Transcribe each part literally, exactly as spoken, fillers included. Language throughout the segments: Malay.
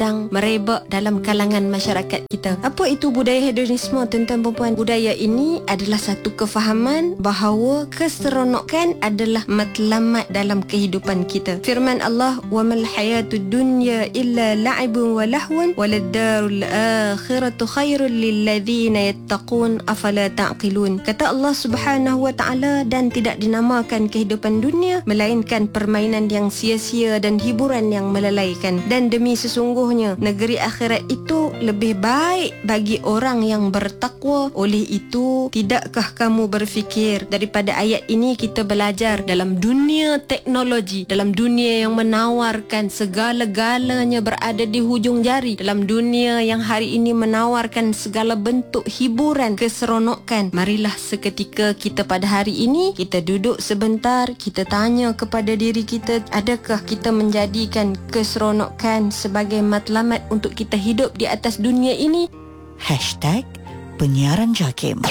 sedang merebak dalam kalangan masyarakat kita. Apa itu budaya hedonisme, tuan-tuan perempuan? Budaya ini adalah satu kefahaman bahawa keseronokan adalah matlamat dalam kehidupan kita. Firman Allah, "Wa mal hayatud dunya illa la'ibun wa lahwun walad darul akhiratu khairul lil ladzina yattaqun afala ta'qilun." Kata Allah Subhanahu wa taala, dan tidak dinamakan kehidupan dunia melainkan permainan yang sia-sia dan hiburan yang melelaikan. Dan demi sesungguhnya negeri akhirat itu lebih baik bagi orang yang bertakwa. Oleh itu, tidakkah kamu berfikir? Daripada ayat ini kita belajar dalam dunia teknologi, dalam dunia yang menawarkan segala-galanya berada di hujung jari, dalam dunia yang hari ini menawarkan segala bentuk hiburan, keseronokan, marilah seketika kita pada hari ini kita duduk sebentar, kita tanya kepada diri kita, adakah kita menjadikan keseronokan sebagai matlamat untuk kita hidup di atas dunia ini? Hashtag Penyiaran JAKIM.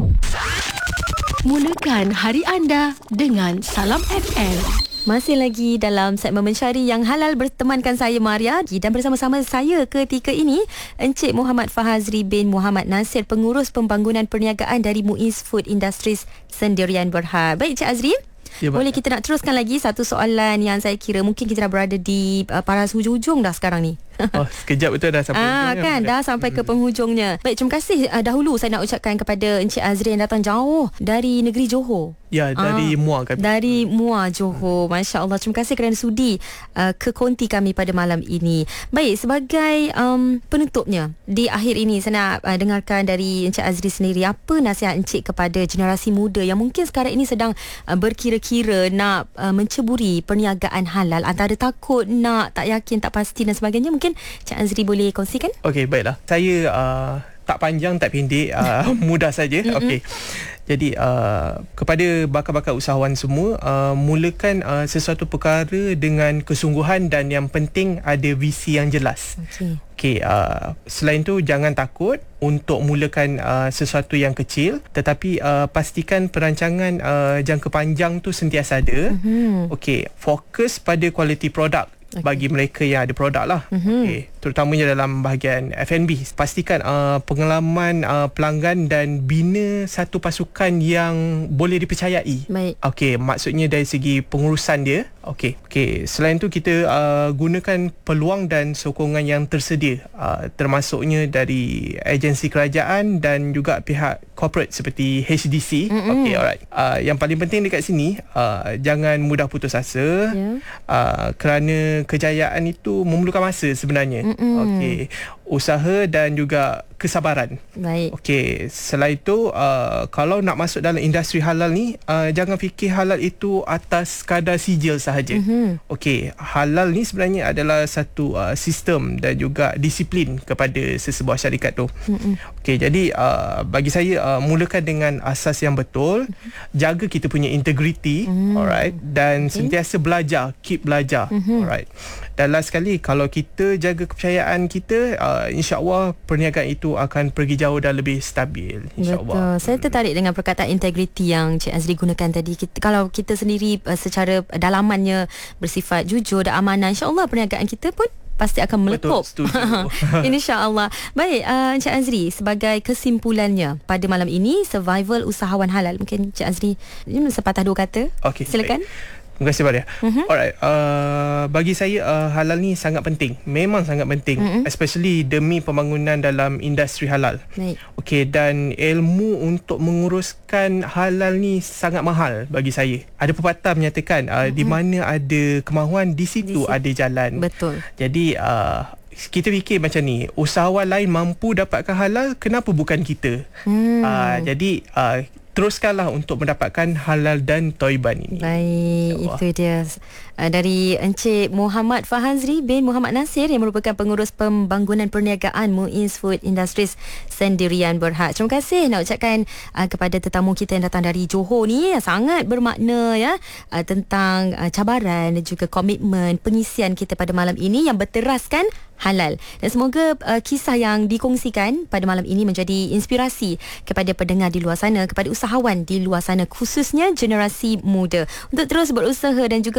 Mulakan hari anda dengan Salam F M. Masih lagi dalam segmen Mencari Yang Halal, bertemankan saya Maria, dan bersama-sama saya ketika ini Encik Muhammad Fahazri bin Muhammad Nasir, pengurus pembangunan perniagaan dari Muiz Food Industries Sendirian Berhad. Baik Encik Azri, ya, boleh kita nak teruskan lagi satu soalan yang saya kira mungkin kita dah berada di uh, paras hujung-hujung dah sekarang ni. Oh, sekejap betul dah sampai ah, hujungnya. kan, dah sampai ke penghujungnya. Baik, terima kasih uh, dahulu saya nak ucapkan kepada Encik Azri yang datang jauh dari negeri Johor. Ya, dari ah, Muar kami. Dari Muar, Johor. Masya Allah, terima kasih kerana sudi uh, ke konti kami pada malam ini. Baik, sebagai um, penutupnya, di akhir ini saya nak uh, dengarkan dari Encik Azri sendiri, apa nasihat Encik kepada generasi muda yang mungkin sekarang ini sedang uh, berkira-kira nak uh, menceburi perniagaan halal, antara takut, nak, tak yakin, tak pasti dan sebagainya. Mungkin Encik Azri boleh kongsikan? Okey, baiklah. Saya uh, tak panjang, tak pendek, uh, mudah saja. Okey. Jadi uh, kepada bakal-bakal usahawan semua, uh, mulakan uh, sesuatu perkara dengan kesungguhan dan yang penting ada visi yang jelas. Okey. Okey, uh, selain tu jangan takut untuk mulakan uh, sesuatu yang kecil, tetapi uh, pastikan perancangan uh, jangka panjang tu sentiasa ada. Mm-hmm. Okey, fokus pada kualiti produk. Okay. Bagi mereka yang ada produk lah. Mm-hmm. Okay. Terutamanya dalam bahagian F and B, pastikan uh, pengalaman uh, pelanggan dan bina satu pasukan yang boleh dipercayai. Baik. Okey, maksudnya dari segi pengurusan dia. Okey. Okey, selain tu kita uh, gunakan peluang dan sokongan yang tersedia, uh, termasuknya dari agensi kerajaan dan juga pihak corporate seperti H D C. Mm-hmm. Okey, alright. Uh, yang paling penting dekat sini, uh, jangan mudah putus asa. Yeah. Uh, kerana kejayaan itu memerlukan masa sebenarnya. Okey, usaha dan juga kesabaran. Baik. Okey, selain itu uh, kalau nak masuk dalam industri halal ni, uh, jangan fikir halal itu atas kadar sijil sahaja. Mm-hmm. Okey, halal ni sebenarnya adalah satu uh, sistem dan juga disiplin kepada sesebuah syarikat tu. Mm-hmm. Okey, jadi uh, bagi saya uh, mulakan dengan asas yang betul, mm-hmm. jaga kita punya integriti, mm-hmm. alright, dan okay. sentiasa belajar, keep belajar, mm-hmm. alright. Dan last sekali, kalau kita jaga kepercayaan kita, uh, insya-Allah perniagaan itu akan pergi jauh dan lebih stabil, insya-Allah. Betul. Saya tertarik dengan perkataan integriti yang Cik Azri gunakan tadi. Kita, kalau kita sendiri uh, secara dalamannya bersifat jujur dan amanah, insya-Allah perniagaan kita pun pasti akan meletup. Betul, setuju. InsyaAllah. Baik, uh, Encik Azri, sebagai kesimpulannya pada malam ini, survival usahawan halal. Mungkin Encik Azri sepatah dua kata. Okay, silakan. Baik. Terima kasih Maria. Uh-huh. Alright, uh, bagi saya uh, halal ni sangat penting. Memang sangat penting, uh-huh. especially demi pembangunan dalam industri halal. Baik. Okey, dan ilmu untuk menguruskan halal ni sangat mahal bagi saya. Ada pepatah menyatakan uh, uh-huh. di mana ada kemahuan, di situ di ada jalan. Betul. Jadi uh, kita fikir macam ni, usahawan lain mampu dapatkan halal, kenapa bukan kita? Hmm. Uh, jadi uh, teruskanlah untuk mendapatkan halal dan thayyiban ini. Baik, itu dia uh, dari Encik Muhammad Fahazri bin Muhammad Nasir yang merupakan pengurus pembangunan perniagaan Muiz Food Industries Sendirian Berhad. Terima kasih nak ucapkan uh, kepada tetamu kita yang datang dari Johor ni, yang sangat bermakna ya uh, tentang uh, cabaran dan juga komitmen pengisian kita pada malam ini yang berteraskan halal. Dan semoga uh, kisah yang dikongsikan pada malam ini menjadi inspirasi kepada pendengar di luar sana, kepada usahawan di luar sana, khususnya generasi muda, untuk terus berusaha dan juga menceburi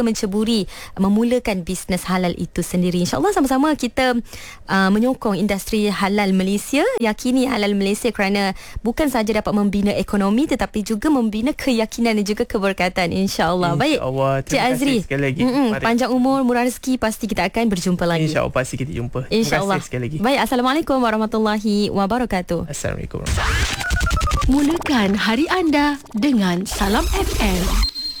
sendiri memulakan bisnes halal itu sendiri. InsyaAllah sama-sama kita uh, menyokong industri halal Malaysia, yakini halal Malaysia kerana bukan sahaja dapat membina ekonomi tetapi juga membina keyakinan dan juga keberkatan, insyaAllah. Baik, InsyaAllah. Cik Azri, sekali lagi. panjang umur, murah rezeki, pasti kita akan berjumpa lagi. InsyaAllah pasti kita jumpa. InsyaAllah. Terima kasih sekali lagi. Baik, Assalamualaikum warahmatullahi wabarakatuh. Assalamualaikum. Mulakan hari anda dengan Salam F M.